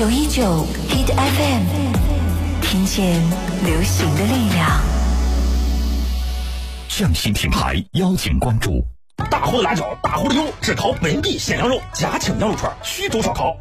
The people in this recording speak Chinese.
919 Hit FM， 听见流行的力量。 匠心品牌邀请关注。 大货的辣椒，大货的油，只烤本地鲜羊肉，嘉庆羊肉串，徐州烧烤。